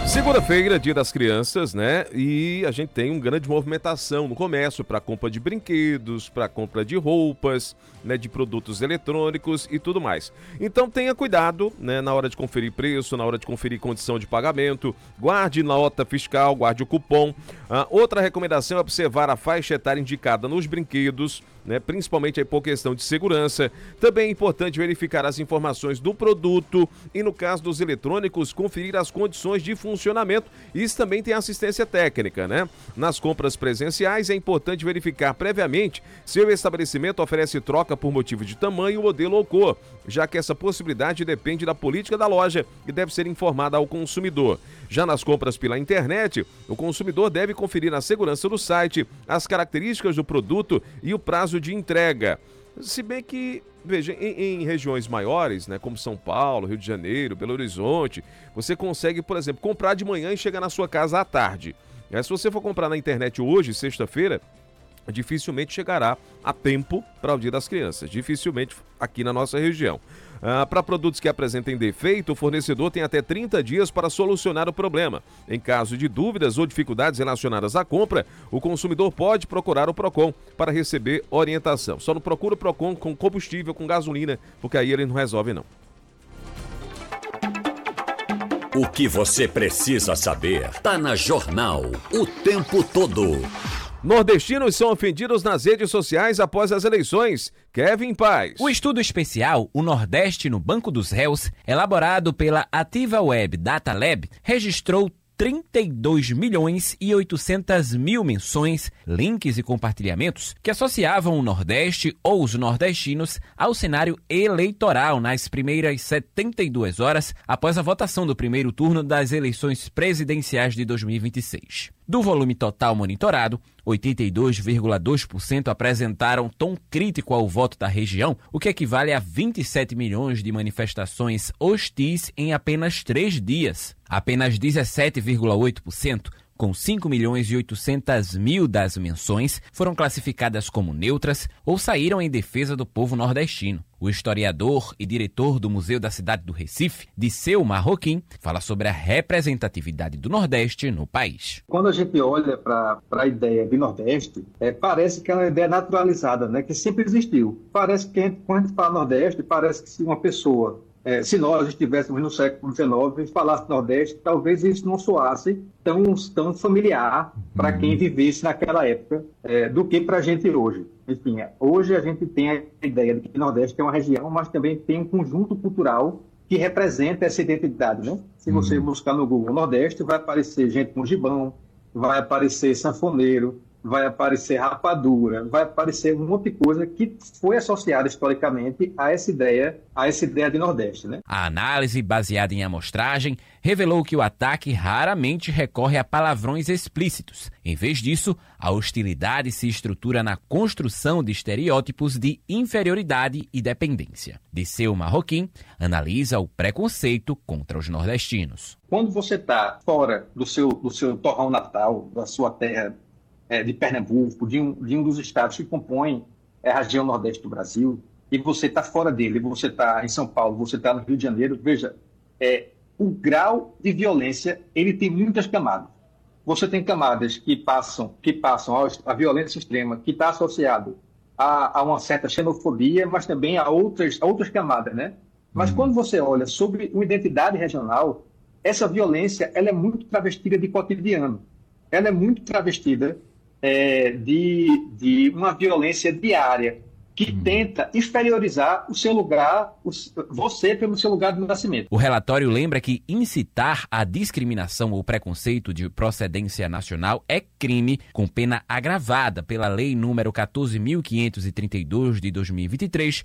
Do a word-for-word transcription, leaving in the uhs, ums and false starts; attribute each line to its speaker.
Speaker 1: Segunda-feira, dia das crianças, né? E a gente tem uma grande movimentação no comércio para compra de brinquedos, para compra de roupas, né? De produtos eletrônicos e tudo mais. Então tenha cuidado, né? Na hora de conferir preço, na hora de conferir condição de pagamento, guarde nota fiscal, guarde o cupom. Ah, outra recomendação é observar a faixa etária indicada nos brinquedos, né? Principalmente aí por questão de segurança. Também é importante verificar as informações do produto e, no caso dos eletrônicos, conferir as condições de funcionamento. Isso também tem assistência técnica, né? Nas compras presenciais é importante verificar previamente se o estabelecimento oferece troca por motivo de tamanho, modelo ou cor, já que essa possibilidade depende da política da loja e deve ser informada ao consumidor. Já nas compras pela internet, o consumidor deve conferir a segurança do site, as características do produto e o prazo de entrega. Se bem que, veja, em, em regiões maiores, né, como São Paulo, Rio de Janeiro, Belo Horizonte, você consegue, por exemplo, comprar de manhã e chegar na sua casa à tarde. É, se você for comprar na internet hoje, sexta-feira, dificilmente chegará a tempo para o Dia das Crianças, dificilmente aqui na nossa região. Ah, para produtos que apresentem defeito, o fornecedor tem até trinta dias para solucionar o problema. Em caso de dúvidas ou dificuldades relacionadas à compra, o consumidor pode procurar o Procon para receber orientação. Só não procura o Procon com combustível, com gasolina, porque aí ele não resolve não.
Speaker 2: O que você precisa saber está na Jornal o tempo todo.
Speaker 1: Nordestinos são ofendidos nas redes sociais após as eleições. Kevin Paz.
Speaker 3: O estudo especial O Nordeste no Banco dos Réus, elaborado pela Ativa Web Data Lab, registrou trinta e dois milhões e oitocentas mil menções, links e compartilhamentos que associavam o Nordeste ou os nordestinos ao cenário eleitoral nas primeiras setenta e duas horas após a votação do primeiro turno das eleições presidenciais de dois mil e vinte e seis. Do volume total monitorado, oitenta e dois vírgula dois por cento apresentaram tom crítico ao voto da região, o que equivale a vinte e sete milhões de manifestações hostis em apenas três dias. Apenas dezessete vírgula oito por cento, com cinco milhões e oitocentas mil das menções, foram classificadas como neutras ou saíram em defesa do povo nordestino. O historiador e diretor do Museu da Cidade do Recife, Disseu Marroquim, fala sobre a representatividade do Nordeste no país.
Speaker 4: Quando a gente olha para a ideia de Nordeste, é, parece que é uma ideia naturalizada, né, que sempre existiu. Parece que, quando a gente fala Nordeste, parece que se uma pessoa... É, se nós estivéssemos no século dezenove e falasse Nordeste, talvez isso não soasse tão, tão familiar para quem vivesse naquela época é, do que para a gente hoje. Enfim, hoje a gente tem a ideia de que Nordeste é uma região, mas também tem um conjunto cultural que representa essa identidade, né? Se você uhum. buscar no Google Nordeste, vai aparecer gente com gibão, vai aparecer sanfoneiro, vai aparecer rapadura, vai aparecer um monte de coisa que foi associada historicamente a essa ideia, a essa ideia de Nordeste, né?
Speaker 3: A análise, baseada em amostragem, revelou que o ataque raramente recorre a palavrões explícitos. Em vez disso, a hostilidade se estrutura na construção de estereótipos de inferioridade e dependência. Disseu Marroquim analisa o preconceito contra os nordestinos.
Speaker 4: Quando você está fora do seu, do seu torrão natal, da sua terra, É, de Pernambuco, de um, de um dos estados que compõem é, a região nordeste do Brasil, e você está fora dele, você está em São Paulo, você está no Rio de Janeiro, veja, é, o grau de violência, ele tem muitas camadas. Você tem camadas que passam, que passam à violência extrema, que está associado a, a uma certa xenofobia, mas também a outras, a outras camadas, né? Mas uhum. quando você olha sobre uma identidade regional, essa violência, ela é muito travestida de cotidiano. Ela é muito travestida É, de, de uma violência diária que hum. tenta inferiorizar o seu lugar, o, você pelo seu lugar de nascimento.
Speaker 3: O relatório lembra que incitar a discriminação ou preconceito de procedência nacional é crime com pena agravada pela Lei número quatorze mil quinhentos e trinta e dois de dois mil e vinte e três,